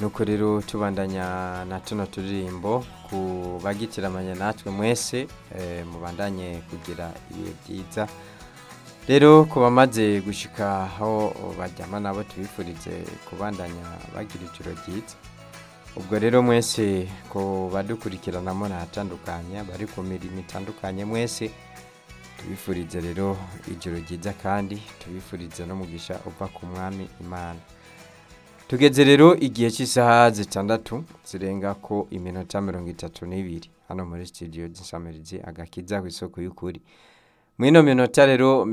nuko rero tubandanya na tuno turirimbo ku bagitiramanya natwe mwese mubandanye kugira ibihe byiza. Rero ku bamaze gushika aho baryama nabo tubifurize kubandanya bagira ijoro ryiza. Ubwo rero mwese ko badukurikiranamo natandukanye bari ku mirimo itandukanye mwese tubifurize rero ijoro ryiza kandi tubifurize no mugisha uva ku mwami Imana. Tugeze rero igihe cy'isaha 6 zirenga ko iminota 32 hano muri studio z'Insamirizi Agakiza ku isoko y'ukuri. Mwino minota rero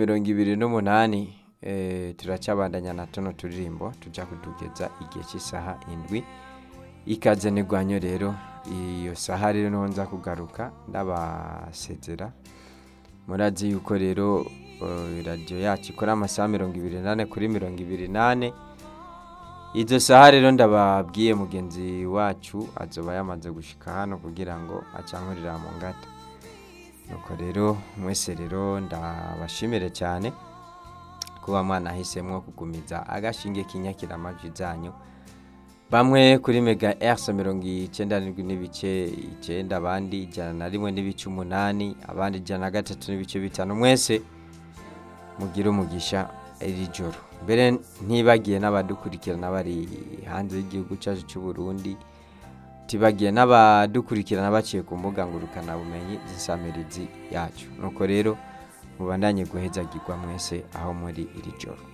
28 turacabandanya na tuno turirimbo tuja kutugeza igihe cy'isaha 7. Ikaze nigwanyo rero iyo saha rero nonza kugaruka ndabasezera. Murazi yuko rero radio yacu ikora amasaha 28 kuri 28. Izo saha rero ndababwiye mugenzi wacu azoba yamaze gushika hano kugira ngo acankurira mu ngata. Nuko rero mwese rero ndabashimire cyane kuba mwana hisemwo kugumiza agashinge kinyakira amajwi zanyu. Bamwe kuri mega hertz 97.9 abandi 101.8 abandi 103.5 mwese mugira umugisha iri joro. Mbere ntibagiye n'abadukurikirana bari hanze y'igihugu cyacu cy'u Burundi, tibagiye n'abadukurikirana baciye ku mbuga ngurukana bumenyi z'Insamirizi yacu. Nuko rero mubandanye guhezagirwa mwese aho muri iri joro.